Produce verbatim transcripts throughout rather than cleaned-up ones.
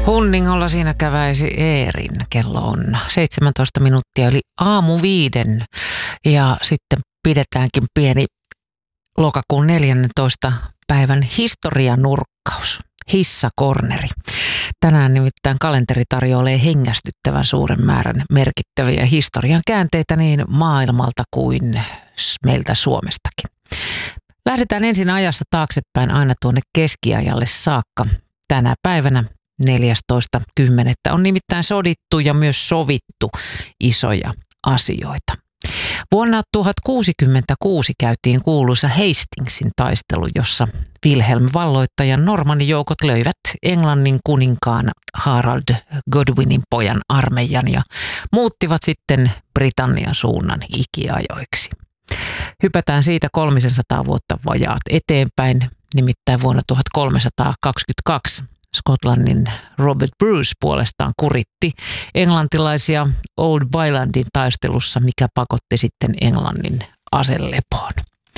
Hunningolla siinä käväisi Eerin. Kello on seitsemäntoista minuuttia eli aamu viiden. Ja sitten pidetäänkin pieni lokakuun neljännentoista päivän historianurkkaus. Hissakorneri. Tänään nimittäin kalenteri tarjoilee hengästyttävän suuren määrän merkittäviä historian käänteitä niin maailmalta kuin meiltä Suomestakin. Lähdetään ensin ajassa taaksepäin aina tuonne keskiajalle saakka. Tänä päivänä neljästoista kymmenettä on nimittäin sodittu ja myös sovittu isoja asioita. Vuonna tuhatkuusikymmentäkuusi käytiin kuuluisa Hastingsin taistelu, jossa Wilhelm valloittajan normannijoukot löivät Englannin kuninkaan Harald Godwinin pojan armeijan ja muuttivat sitten Britannian suunnan ikiajoiksi. Hypätään siitä kolmesataa vuotta vajaat eteenpäin, nimittäin vuonna tuhatkolmesataakaksikymmentäkaksi Skotlannin Robert Bruce puolestaan kuritti englantilaisia Old Bylandin taistelussa, mikä pakotti sitten Englannin aselepoon.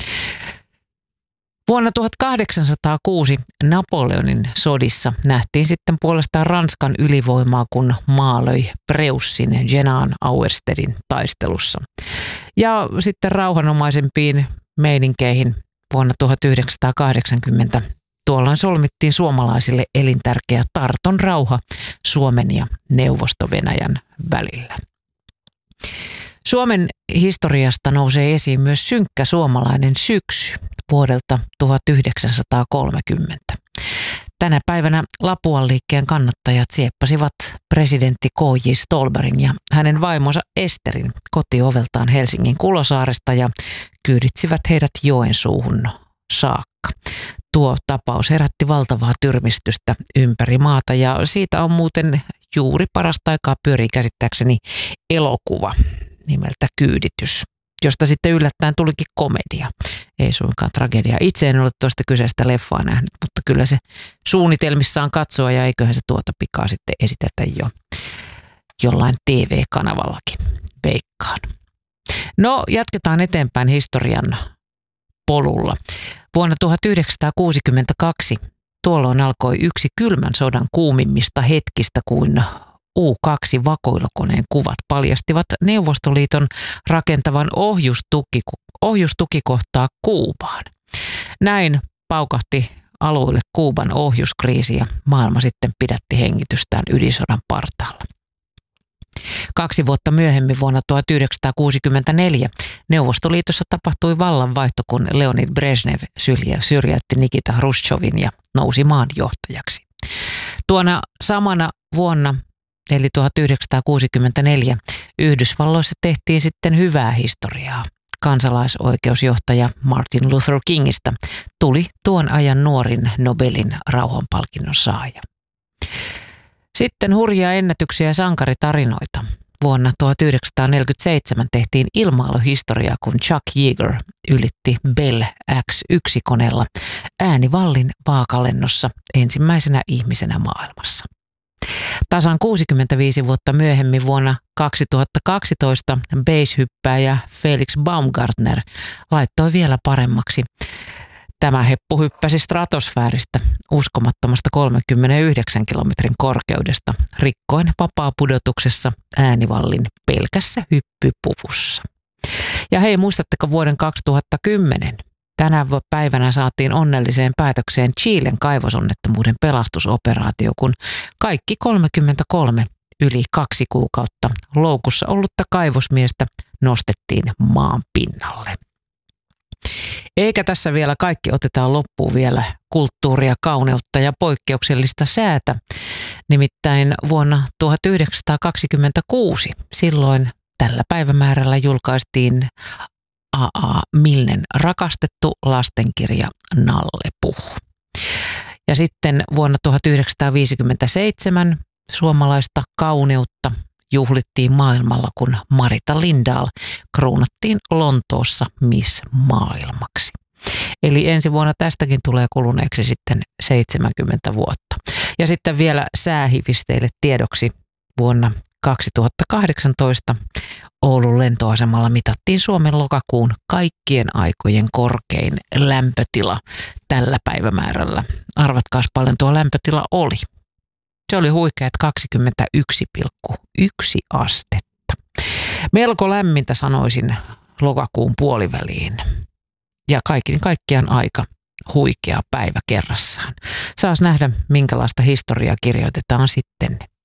Vuonna tuhatkahdeksansataakuusi Napoleonin sodissa nähtiin sitten puolestaan Ranskan ylivoimaa, kun maa löi Preussin Jenan Auerstedin taistelussa. Ja sitten rauhanomaisempiin meininkeihin vuonna tuhatyhdeksänsataakahdeksankymmentä tuolloin solmittiin suomalaisille elintärkeä Tarton rauha Suomen ja Neuvosto-Venäjän välillä. Suomen historiasta nousee esiin myös synkkä suomalainen syksy vuodelta tuhatyhdeksänsataakolmekymmentä. Tänä päivänä Lapuan liikkeen kannattajat sieppasivat presidentti K J Ståhlbergin ja hänen vaimonsa Esterin kotioveltaan Helsingin Kulosaaresta ja kyyditsivät heidät Joensuuhun saakka. Tuo tapaus herätti valtavaa tyrmistystä ympäri maata ja siitä on muuten juuri parasta aikaa pyörii käsittääkseni elokuva nimeltä Kyyditys, josta sitten yllättäen tulikin komedia, ei suinkaan tragedia. Itse en ole tuosta kyseistä leffaa nähnyt, mutta kyllä se suunnitelmissaan katsoa ja eiköhän se tuota pikaa sitten esitetä jo jollain T V-kanavallakin, veikkaan. No jatketaan eteenpäin historian polulla. Vuonna tuhatyhdeksänsataakuusikymmentäkaksi tuolloin alkoi yksi kylmän sodan kuumimmista hetkistä, kuin U kaksi vakoilukoneen kuvat paljastivat Neuvostoliiton rakentavan ohjustuki, ohjustukikohtaa Kuubaan. Näin paukahti alueelle Kuuban ohjuskriisi ja maailma sitten pidätti hengitystään ydinsodan partaalla. Kaksi vuotta myöhemmin vuonna tuhatyhdeksänsataakuusikymmentäneljä Neuvostoliitossa tapahtui vallanvaihto, kun Leonid Brezhnev syrjäytti Nikita Hruštšovin ja nousi maan johtajaksi. Tuona samana vuonna, eli tuhatyhdeksänsataakuusikymmentäneljä, Yhdysvalloissa tehtiin sitten hyvää historiaa. Kansalaisoikeusjohtaja Martin Luther Kingistä tuli tuon ajan nuorin Nobelin rauhanpalkinnon saaja. Sitten hurjia ennätyksiä ja sankaritarinoita. Vuonna tuhatyhdeksänsataaneljäkymmentäseitsemän tehtiin ilmailuhistoriaa, kun Chuck Yeager ylitti Bell X yksi -koneella äänivallin vaakalennossa ensimmäisenä ihmisenä maailmassa. Tasan kuusikymmentäviisi vuotta myöhemmin vuonna kaksituhattakaksitoista basehyppääjä Felix Baumgartner laittoi vielä paremmaksi. Tämä heppu hyppäsi stratosfääristä uskomattomasta kolmekymmentäyhdeksän kilometrin korkeudesta, rikkoen vapaapudotuksessa äänivallin pelkässä hyppypuvussa. Ja hei, muistatteko vuoden kaksituhattakymmenen? Tänä päivänä saatiin onnelliseen päätökseen Chilen kaivosonnettomuuden pelastusoperaatio, kun kaikki kolmekymmentäkolme yli kaksi kuukautta loukussa ollutta kaivosmiestä nostettiin maan pinnalle. Eikä tässä vielä kaikki, otetaan loppuun vielä kulttuuria, kauneutta ja poikkeuksellista säätä. Nimittäin vuonna tuhatyhdeksänsataakaksikymmentäkuusi silloin tällä päivämäärällä julkaistiin A A Milnen rakastettu lastenkirja Nalle Puh. Ja sitten vuonna tuhatyhdeksänsataaviisikymmentäseitsemän suomalaista kauneutta juhlittiin maailmalla, kun Marita Lindahl kruunattiin Lontoossa Miss Maailmaksi. Eli ensi vuonna tästäkin tulee kuluneeksi sitten seitsemänkymmentä vuotta. Ja sitten vielä säähivisteille tiedoksi vuonna kaksituhattakahdeksantoista Oulun lentoasemalla mitattiin Suomen lokakuun kaikkien aikojen korkein lämpötila tällä päivämäärällä. Arvatkaas paljon tuo lämpötila oli. Se oli huikeat kaksikymmentäyksi pilkku yksi astetta. Melko lämmintä sanoisin lokakuun puoliväliin. Ja kaiken kaikkiaan aika huikea päivä kerrassaan. Saas nähdä, minkälaista historiaa kirjoitetaan sitten